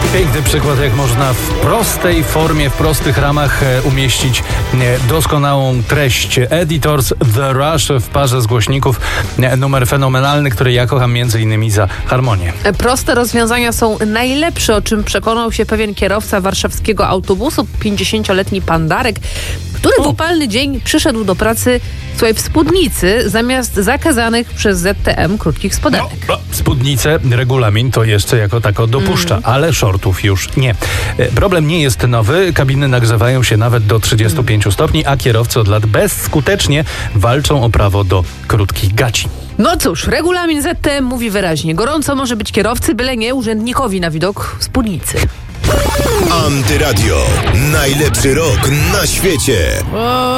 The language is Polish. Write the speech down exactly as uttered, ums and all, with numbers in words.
Piękny przykład, jak można w prostej formie, w prostych ramach umieścić doskonałą treść. Editors The Rush w parze z głośników. Numer fenomenalny, który ja kocham między innymi za harmonię. Proste rozwiązania są najlepsze, o czym przekonał się pewien kierowca warszawskiego autobusu, pięćdziesięcioletni pan Darek, który w upalny dzień przyszedł do pracy słuchaj, w spódnicy zamiast zakazanych przez Z T M krótkich spodenek. No, no, spódnicę regulamin to jeszcze jako tako dopuszcza, mm. ale shortów już nie. Problem nie jest nowy. Kabiny nagrzewają się nawet do trzydziestu pięciu mm. stopni, a kierowcy od lat bezskutecznie walczą o prawo do krótkich gaci. No cóż, regulamin Z T M mówi wyraźnie. Gorąco może być kierowcy, byle nie urzędnikowi na widok spódnicy. Antyradio. Najlepszy rok na świecie.